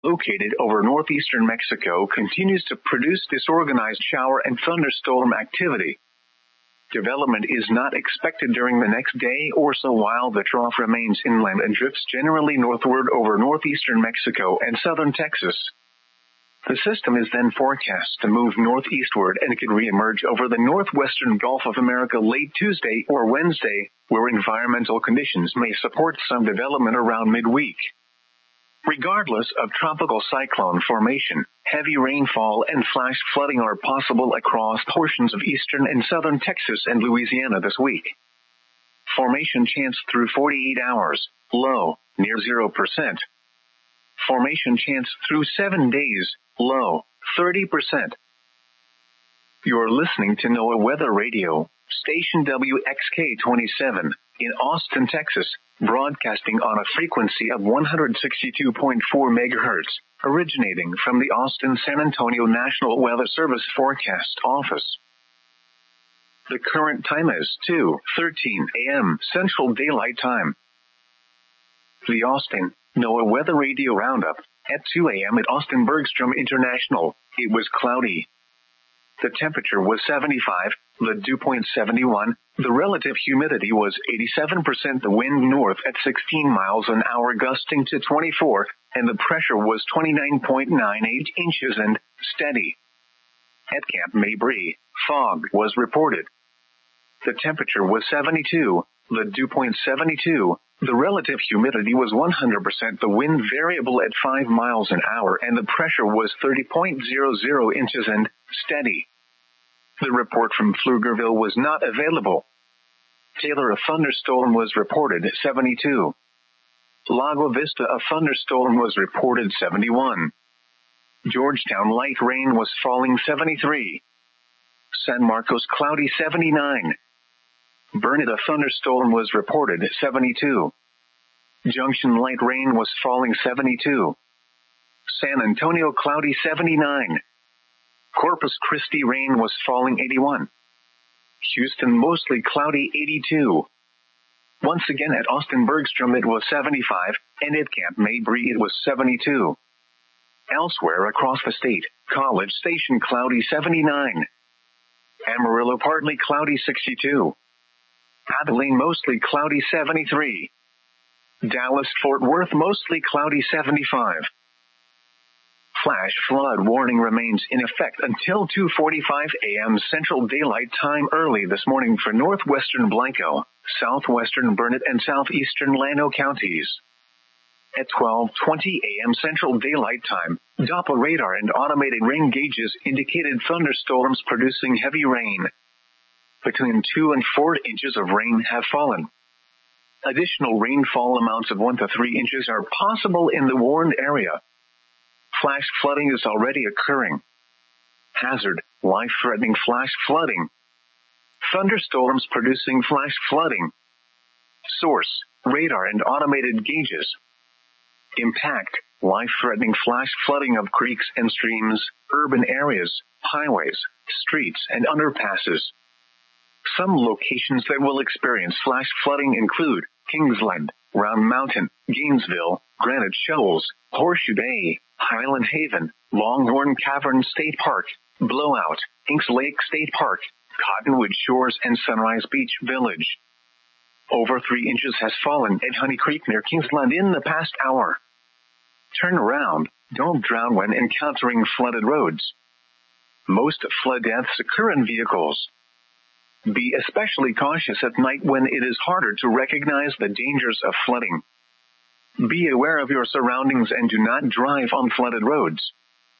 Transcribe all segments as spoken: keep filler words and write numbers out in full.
located over northeastern Mexico, continues to produce disorganized shower and thunderstorm activity. Development is not expected during the next day or so while the trough remains inland and drifts generally northward over northeastern Mexico and southern Texas. The system is then forecast to move northeastward and could reemerge over the northwestern Gulf of America late Tuesday or Wednesday, where environmental conditions may support some development around midweek. Regardless of tropical cyclone formation, heavy rainfall and flash flooding are possible across portions of eastern and southern Texas and Louisiana this week. Formation chance through forty-eight hours, low, near zero percent. Formation chance through seven days, low, thirty percent. You're listening to NOAA Weather Radio, station W X K twenty-seven, in Austin, Texas, broadcasting on a frequency of one hundred sixty-two point four megahertz, originating from the Austin-San Antonio National Weather Service Forecast Office. The current time is two thirteen a.m. Central Daylight Time. The Austin NOAA Weather Radio Roundup. At two a.m. at Austin Bergstrom International, it was cloudy. The temperature was seventy-five, the dew point seventy-one, the relative humidity was eighty-seven percent, the wind north at sixteen miles an hour gusting to twenty-four, and the pressure was twenty-nine point nine eight inches and steady. At Camp Mabry, fog was reported. The temperature was seventy-two, the dew point seventy-two, the relative humidity was one hundred percent, the wind variable at five miles an hour, and the pressure was thirty point zero zero inches and steady. The report from Pflugerville was not available. Taylor, a thunderstorm was reported at seventy-two. Lago Vista, a thunderstorm was reported seventy-one. Georgetown, light rain was falling seventy-three. San Marcos, cloudy seventy-nine. Burnett, a thunderstorm was reported at seventy-two. Junction, light rain was falling seventy-two. San Antonio, cloudy seventy-nine. Corpus Christi, rain was falling eighty-one. Houston, mostly cloudy eighty-two. Once again at Austin Bergstrom it was seventy-five, and at Camp Mabry it was seventy-two. Elsewhere across the state, College Station, cloudy seventy-nine. Amarillo, partly cloudy sixty-two. Abilene, mostly cloudy seventy-three. Dallas-Fort Worth, mostly cloudy seventy-five. Flash flood warning remains in effect until two forty-five a.m. Central Daylight Time early this morning for northwestern Blanco, southwestern Burnett, and southeastern Llano counties. At twelve twenty a.m. Central Daylight Time, Doppler radar and automated rain gauges indicated thunderstorms producing heavy rain. Between two and four inches of rain have fallen. Additional rainfall amounts of one to three inches are possible in the warned area. Flash flooding is already occurring. Hazard, life-threatening flash flooding. Thunderstorms producing flash flooding. Source, radar and automated gauges. Impact, life-threatening flash flooding of creeks and streams, urban areas, highways, streets, and underpasses. Some locations that will experience flash flooding include Kingsland, Round Mountain, Gainesville, Granite Shoals, Horseshoe Bay, Highland Haven, Longhorn Cavern State Park, Blowout, Inks Lake State Park, Cottonwood Shores, and Sunrise Beach Village. Over three inches has fallen at Honey Creek near Kingsland in the past hour. Turn around. Don't drown when encountering flooded roads. Most flood deaths occur in vehicles. Be especially cautious at night when it is harder to recognize the dangers of flooding. Be aware of your surroundings and do not drive on flooded roads.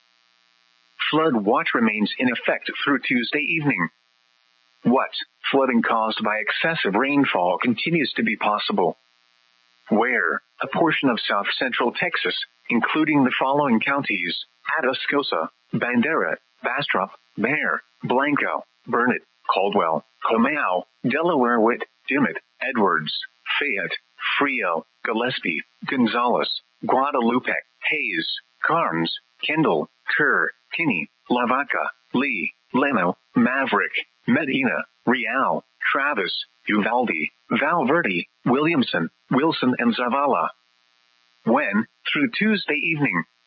Flood watch remains in effect through Tuesday evening. What? Flooding caused by excessive rainfall continues to be possible. Where? A portion of south-central Texas, including the following counties: Atascosa, Bandera, Bastrop, Bexar, Blanco, Burnett, Caldwell, Comau, Delaware, Witt, Dimmitt, Edwards, Fayette, Frio, Gillespie, Gonzales, Guadalupe, Hayes, Carnes, Kendall, Kerr, Kinney, Lavaca, Lee, Leno, Maverick, Medina, Real, Travis, Uvalde, Valverde, Williamson, Wilson, and Zavala. When? Through Tuesday evening,